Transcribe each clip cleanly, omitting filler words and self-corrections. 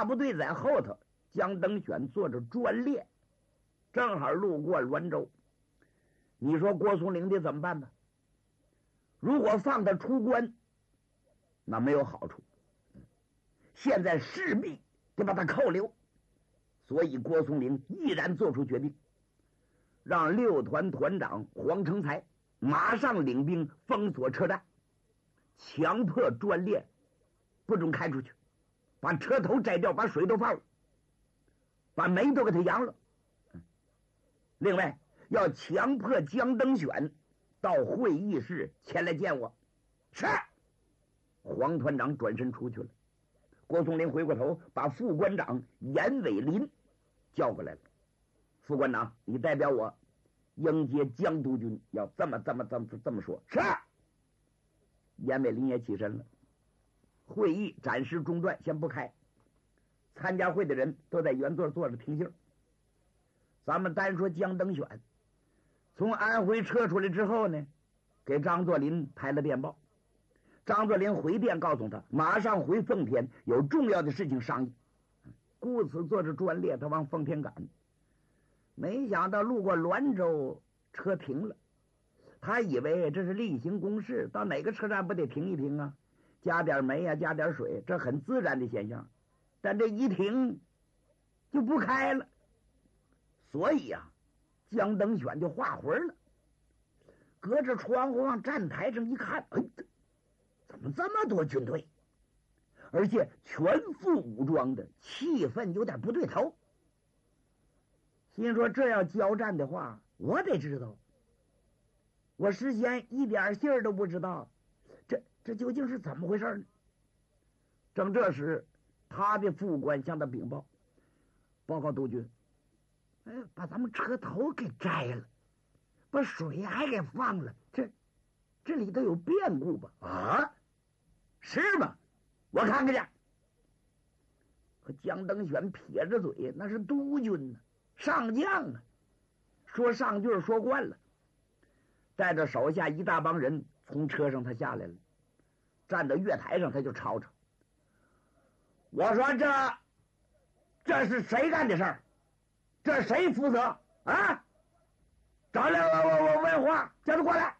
大部队在后头，江登选坐着专列，正好路过滦州。你说郭松龄得怎么办呢？如果放他出关，那没有好处，现在势必得把他扣留。所以郭松龄毅然做出决定，让六团团长黄成才马上领兵封锁车站，强迫专列不准开出去，把车头摘掉，把水都放了，把煤都给他扬了。另外要强迫江登选到会议室前来见我。是。黄团长转身出去了。郭松龄回过头，把副官长严伟林叫过来了。副官长，你代表我迎接江督军，要这么说。是。严伟林也起身了。会议暂时中断，先不开。参加会的人都在原座坐着听信。咱们单说江登选，从安徽撤出来之后呢，给张作霖拍了电报。张作霖回电告诉他，马上回奉天，有重要的事情商议。故此坐着专列，他往奉天赶。没想到路过滦州，车停了。他以为这是例行公事，到哪个车站不得停一停啊，加点煤啊，加点水，这很自然的现象。但这一停就不开了，所以啊，江登选就画魂了。隔着窗户往站台上一看，哎，怎么这么多军队，而且全副武装的，气氛有点不对头。心说这要交战的话，我得知道，我事先一点信儿都不知道，这究竟是怎么回事呢？正这时，他的副官向他禀报，报告督军，把咱们车头给摘了，把水还给放了，这里头有变故吧？啊，是吗？我看看去。可江登选撇着嘴，那是督军呢，上将啊，说上句说惯了，带着手下一大帮人从车上他下来了，站到月台上他就吵吵。我说这是谁干的事儿？这谁负责啊？找来我问话，叫他过来。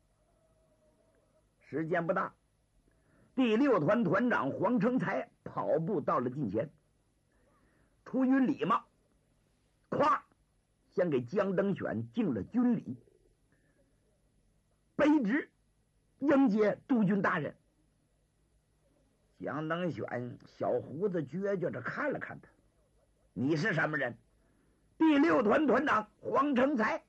时间不大，第六团团长黄成才跑步到了近前，出于礼貌，咵，先给江登选敬了军礼，卑职迎接督军大人。江登选小胡子撅撅着看了看他，你是什么人？第六团团长黄成才。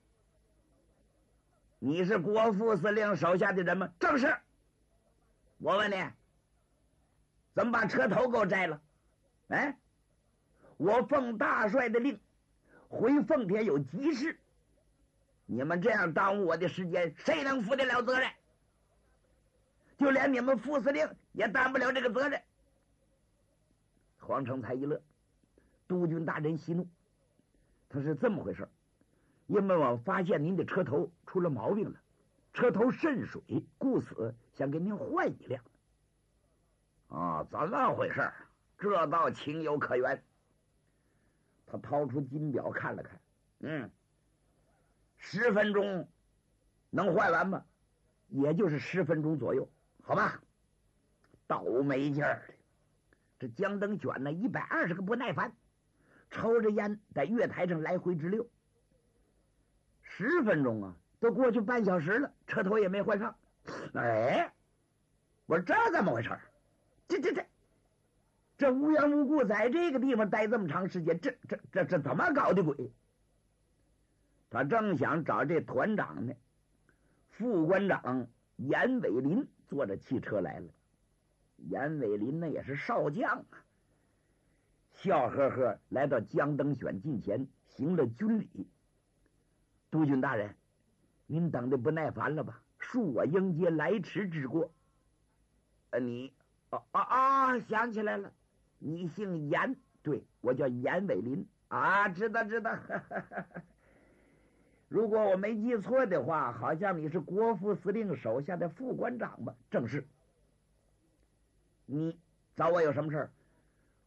你是国副司令手下的人吗？正是。我问你，怎么把车头给我摘了？哎，我奉大帅的令，回奉天有急事，你们这样耽误我的时间，谁能负得了责任？就连你们副司令也担不了这个责任。黄成才一乐，督军大人息怒，他是这么回事，因为我发现您的车头出了毛病了，车头渗水，故此想给您换一辆。啊，怎么回事？这倒情有可原。他掏出金表看了看，10分钟能换完吗？也就是10分钟左右，好吧。倒霉劲儿的，这江登选呢120个不耐烦，抽着烟在月台上来回直溜。10分钟啊，都过去半小时了，车头也没换上。哎，我说这怎么回事？这无缘无故在这个地方待这么长时间，这怎么搞的鬼？他正想找这团长呢，副官长严伟林坐着汽车来了。严伟林呢也是少将啊，笑呵呵来到江登选近前，行了军礼。督军大人，您等的不耐烦了吧？恕我迎接来迟之过。你想起来了，你姓严，对，我叫严伟林啊，知道。如果我没记错的话，好像你是国副司令手下的副官长吧？正是。你找我有什么事儿？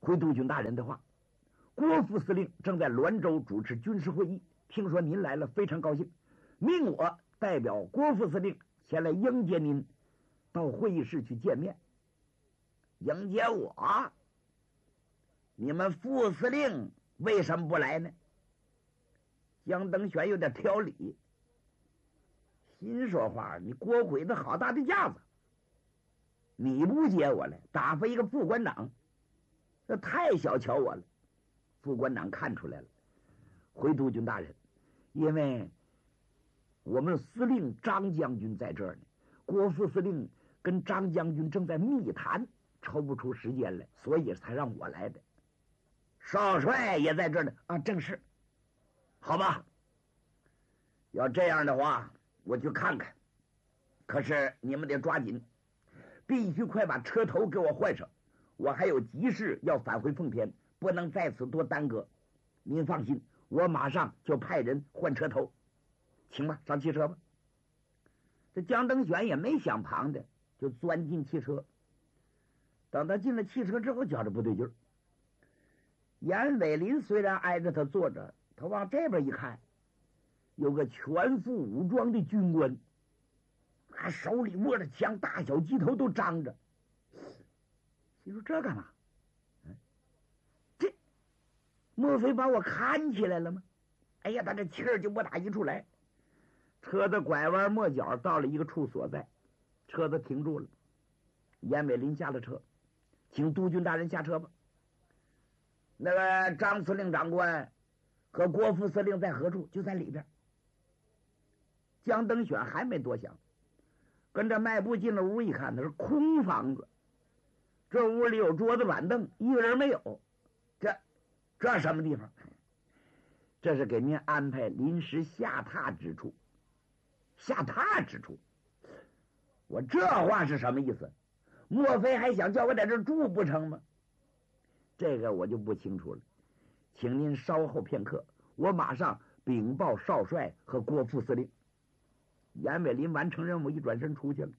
回督军大人的话，郭副司令正在滦州主持军事会议，听说您来了，非常高兴，命我代表郭副司令前来迎接您，到会议室去见面。迎接我？你们副司令为什么不来呢？江登玄有点挑理，心说话，你郭鬼子好大的架子，你不接我来，打发一个副官长，这太小瞧我了。副官长看出来了，回督军大人，因为我们司令张将军在这儿呢，郭副司令跟张将军正在密谈，抽不出时间来，所以才让我来的。少帅也在这儿呢。啊，正是。好吧，要这样的话，我去看看。可是你们得抓紧，必须快把车头给我换上，我还有急事要返回奉天，不能在此多耽搁。您放心，我马上就派人换车头。请吧，上汽车吧。这江登玄也没想旁的，就钻进汽车。等他进了汽车之后，觉着不对劲儿。严伟林虽然挨着他坐着，他往这边一看，有个全副武装的军官，他手里握着枪，大小鸡头都张着。心说这干嘛？这莫非把我看起来了吗？哎呀，他这气儿就不打一处来。车子拐弯抹角到了一个处所在，车子停住了。严伟林下了车，请督军大人下车吧。那个张司令长官和郭副司令在何处？就在里边。江登选还没多想，跟着迈步进了屋，一看那是空房子，这屋里有桌子板凳，一个人没有。这什么地方？这是给您安排临时下榻之处。下榻之处，我这话是什么意思？莫非还想叫我在这住不成吗？这个我就不清楚了，请您稍后片刻，我马上禀报少帅和郭副司令。严伟林完成任务，一转身出去了。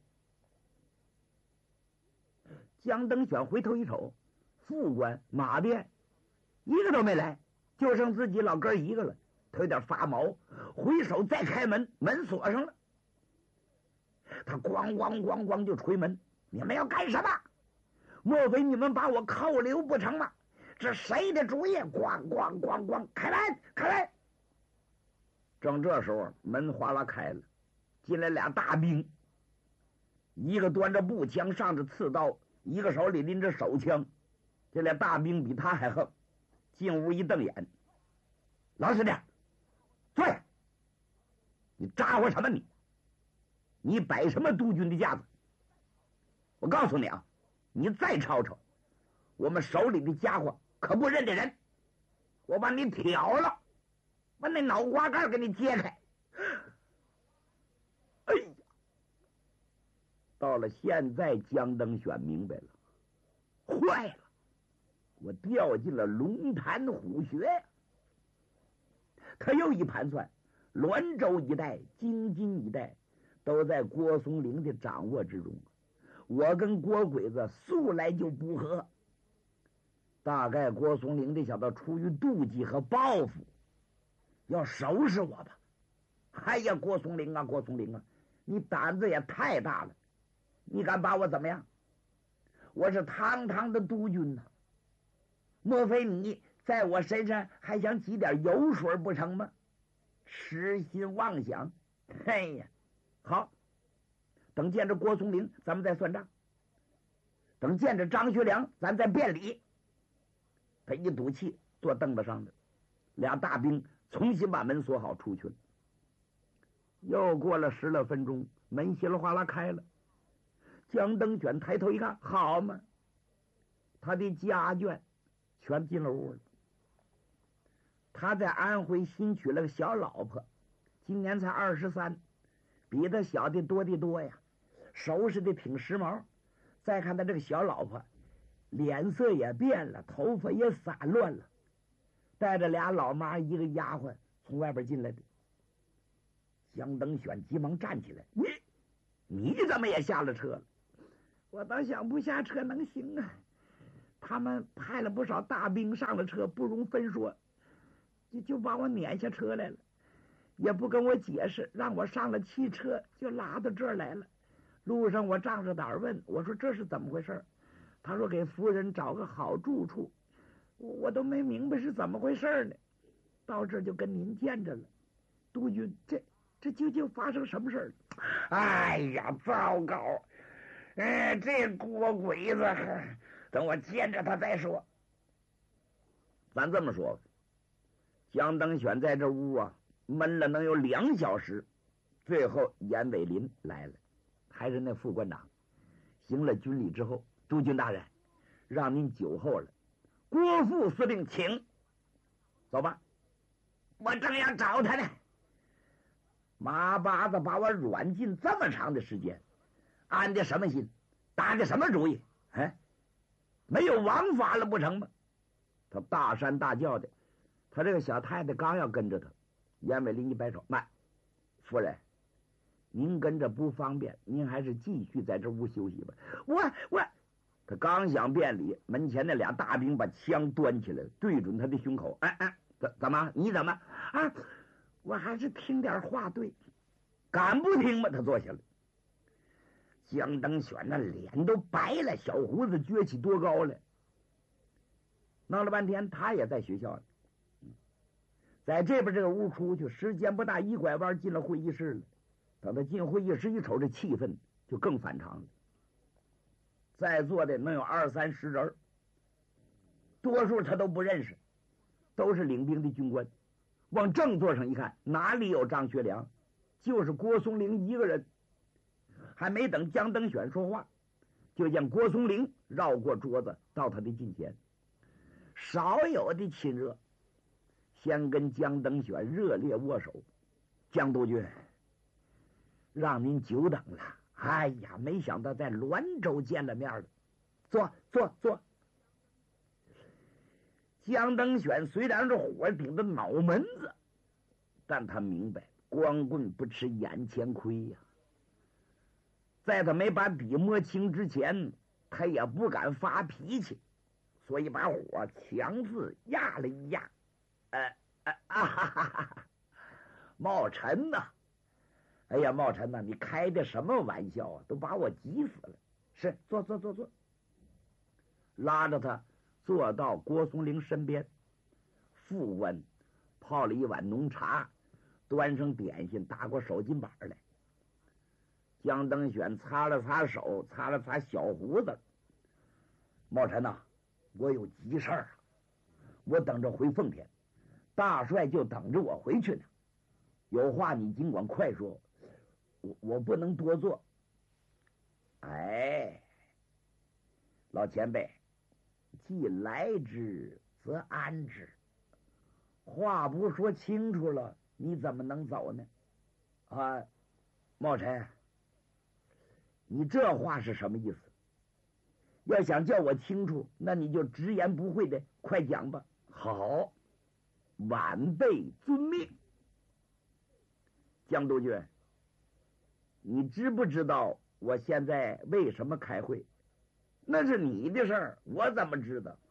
江登选回头一瞅，副官马便一个都没来，就剩自己老哥一个了。他有点发毛，回手再开门，门锁上了。他咣咣咣咣就捶门，你们要干什么？莫非你们把我扣留不成吗？这谁的主意？咣咣咣咣，开门，开门！正这时候，门哗啦开了，进来俩大兵，一个端着步枪，上着刺刀，一个手里拎着手枪。这俩大兵比他还横，进屋一瞪眼，老实点，坐下！你咋呼什么你摆什么督军的架子？我告诉你啊，你再吵吵，我们手里的家伙可不认得人，我把你挑了，把那脑瓜盖给你揭开。哎呀，到了现在，江登选明白了，坏了，我掉进了龙潭虎穴。他又一盘算，滦州一带、京津一带都在郭松龄的掌握之中，我跟郭鬼子素来就不和，大概郭松龄这小子出于妒忌和报复，要收拾我吧。哎呀，郭松龄啊，郭松龄啊，你胆子也太大了，你敢把我怎么样？我是堂堂的督军呐，莫非你在我身上还想挤点油水不成吗？痴心妄想！哎呀，好，等见着郭松龄咱们再算账，等见着张学良咱再辩理。他一赌气坐凳子上的，俩大兵重新把门锁好出去了。又过了10来分钟，门稀里哗啦开了。江登选抬头一看，好嘛，他的家眷全进了屋了。他在安徽新娶了个小老婆，今年才23，比他小的多的多呀，收拾的挺时髦。再看他这个小老婆，脸色也变了，头发也散乱了，带着俩老妈一个丫鬟从外边进来的。江登选急忙站起来，你怎么也下了车了？我倒想不下车能行啊， 他们派了不少大兵上了车，不容分说，就把我撵下车来了，也不跟我解释，让我上了汽车就拉到这儿来了。路上我仗着胆问，我说这是怎么回事？他说给夫人找个好住处，我都没明白是怎么回事呢。到这儿就跟您见着了，督军，这究竟发生什么事儿？哎呀，糟糕！这锅鬼子，等我见着他再说。咱这么说，江登选在这屋啊闷了能有2小时，最后严伟林来了，还是那副官长，行了军礼之后，督军大人，让您久候了，郭副司令请。走吧，我正要找他呢。马八子把我软禁这么长的时间，安的什么心，打的什么主意？没有王法了不成吗？他大山大叫的，他这个小太太刚要跟着他，严伟林一摆手，慢，夫人，您跟着不方便，您还是继续在这屋休息吧。我，他刚想辩理，门前那俩大兵把枪端起来，对准他的胸口。怎么？你怎么啊？我还是听点话对，敢不听吗？他坐下了。江登选那脸都白了，小胡子撅起多高了。闹了半天，他也在学校呢，在这边这个屋出去，时间不大，一拐弯进了会议室了。等他进会议室一瞅，这气氛就更反常了。在座的能有20-30人，多数他都不认识，都是领兵的军官。往正座上一看，哪里有张学良，就是郭松龄一个人。还没等江登选说话，就见郭松龄绕过桌子到他的近前，少有的亲热，先跟江登选热烈握手。江督军，让您久等了。哎呀，没想到在滦州见了面了。坐。江登选虽然是火顶着脑门子，但他明白光棍不吃眼前亏呀。在他没把底摸清之前，他也不敢发脾气，所以把火强自压了一压。茂臣呐，哎呀，茂臣呐，你开的什么玩笑啊，都把我急死了。是，坐，拉着他坐到郭松龄身边。副官泡了一碗浓茶，端上点心，打过手巾板来。江登选擦了擦手，擦了擦小胡子。茂臣呐，我有急事儿，我等着回奉天，大帅就等着我回去呢。有话你尽管快说，我不能多做。老前辈，既来之则安之，话不说清楚了，你怎么能走呢？茂臣，你这话是什么意思？要想叫我清楚，那你就直言不讳的快讲吧。好，晚辈遵命。江督军，你知不知道我现在为什么开会？那是你的事儿，我怎么知道？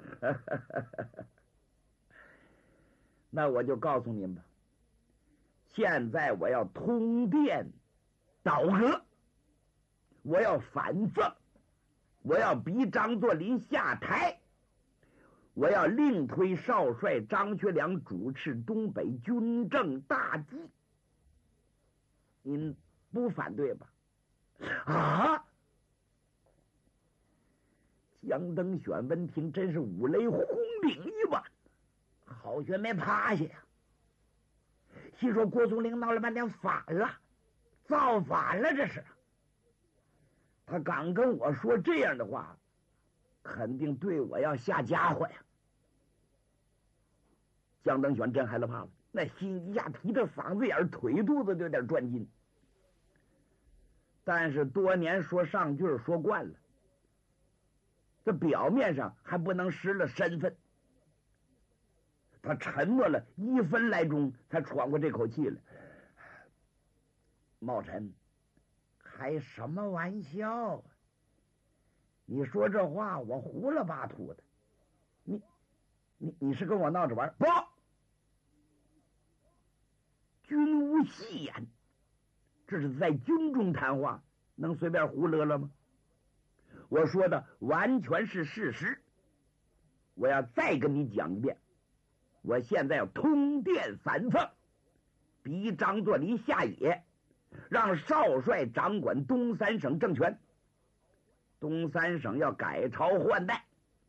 那我就告诉您吧，现在我要通电倒戈，我要反赠，我要逼张作霖下台，我要另推少帅张学良主持东北军政大计。您不反对吧？江登选闻听，真是五雷轰顶一般，好悬没趴下呀。心说郭松龄闹了半天反了，造反了，这是。他敢跟我说这样的话，肯定对我要下家伙呀。江登选真害了怕了，那心一下提着嗓子眼，腿肚子都有点转筋。但是多年说上句说惯了，这表面上还不能失了身份。他沉默了1分来钟，才喘过这口气来。茂臣，开什么玩笑啊？ 你说这话我胡了八涂的，你是跟我闹着玩？不，君无戏言，这是在军中谈话，能随便胡乐了吗？我说的完全是事实。我要再跟你讲一遍，我现在要通电三层，逼张作霖下野，让少帅掌管东三省政权。东三省要改朝换代。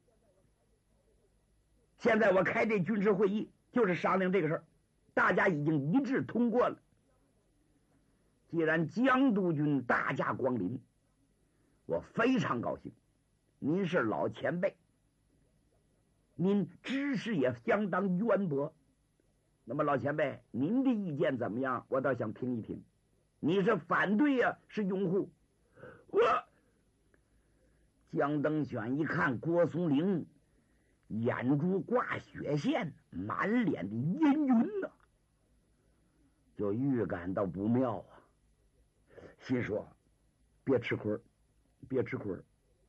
现在我开这军事会议，就是商量这个事儿，大家已经一致通过了。既然江督军大驾光临，我非常高兴。您是老前辈，您知识也相当渊博。那么老前辈，您的意见怎么样？我倒想听一听。你是反对呀，是拥护？江登选一看郭松龄眼珠挂血线，满脸的阴云呐，就预感到不妙啊，心说别吃亏，别吃亏。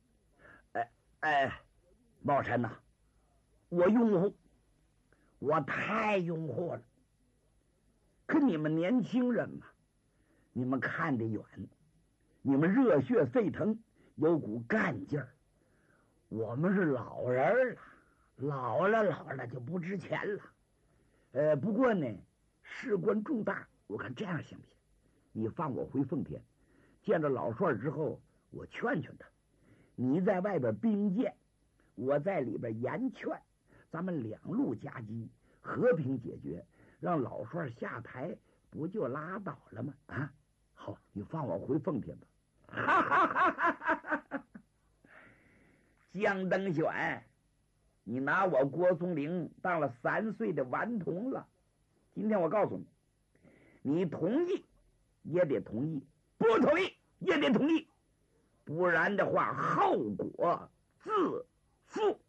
茂臣呐，我拥护，我太拥护了。可你们年轻人嘛，你们看得远，你们热血沸腾，有股干劲儿。我们是老人了，老了就不值钱了。不过呢，事关重大，我看这样行不行？你放我回奉天，见着老帅之后，我劝劝他。你在外边兵谏，我在里边言劝，咱们两路夹击，和平解决，让老帅下台，不就拉倒了吗？啊，好，你放我回奉天吧。哈哈哈哈哈哈！江登选，你拿我郭松龄当了3岁的顽童了。今天我告诉你，你同意也得同意，不同意也得同意，不然的话，后果自负。